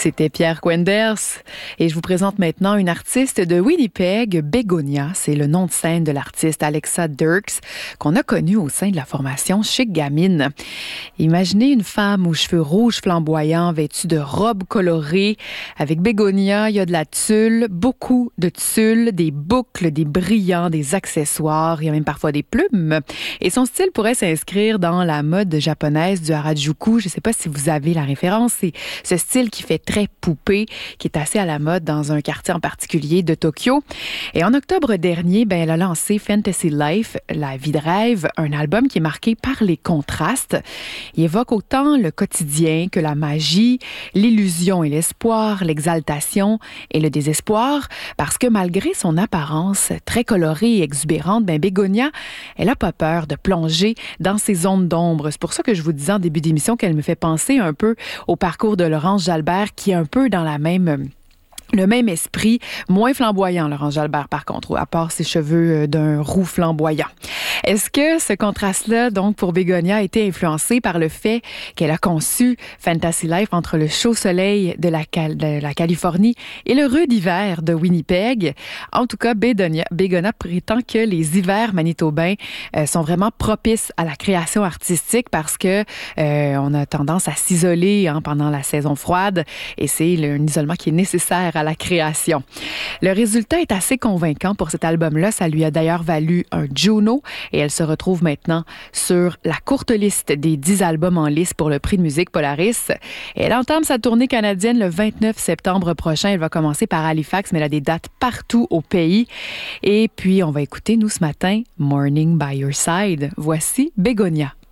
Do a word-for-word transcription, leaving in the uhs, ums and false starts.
C'était Pierre Quenders et je vous présente maintenant une artiste de Winnipeg, Bégonia. C'est le nom de scène de l'artiste Alexa Dirks qu'on a connue au sein de la formation Chic Gamine. Imaginez une femme aux cheveux rouges flamboyants, vêtue de robes colorées. Avec Bégonia, il y a de la tulle, beaucoup de tulle, des boucles, des brillants, des accessoires, il y a même parfois des plumes. Et son style pourrait s'inscrire dans la mode japonaise du Harajuku. Je ne sais pas si vous avez la référence. C'est ce style qui fait très poupée, qui est assez à la mode dans un quartier en particulier de Tokyo. Et en octobre dernier, ben, elle a lancé Fantasy Life, La vie de rêve, un album qui est marqué par les contrastes. Il évoque autant le quotidien que la magie, l'illusion et l'espoir, l'exaltation et le désespoir, parce que malgré son apparence très colorée et exubérante, ben, Bégonia, elle n'a pas peur de plonger dans ces zones d'ombre. C'est pour ça que je vous disais en début d'émission qu'elle me fait penser un peu au parcours de Laurence Jalbert, qui est un peu dans la même... le même esprit, moins flamboyant, Laurence Jalbert, par contre, à part ses cheveux d'un roux flamboyant. Est-ce que ce contraste-là, donc, pour Bégonia, a été influencé par le fait qu'elle a conçu Fantasy Life entre le chaud soleil de la, Cal- de la Californie et le rude hiver de Winnipeg? En tout cas, Bégonia, Bégonia prétend que les hivers manitobains euh, sont vraiment propices à la création artistique parce que euh, on a tendance à s'isoler hein, pendant la saison froide et c'est le, un isolement qui est nécessaire à la création. Le résultat est assez convaincant pour cet album-là. Ça lui a d'ailleurs valu un Juno et elle se retrouve maintenant sur la courte liste des dix albums en lice pour le prix de musique Polaris. Et elle entame sa tournée canadienne le vingt-neuf septembre prochain. Elle va commencer par Halifax, mais elle a des dates partout au pays. Et puis, on va écouter, nous, ce matin, Morning by Your Side. Voici Bégonia.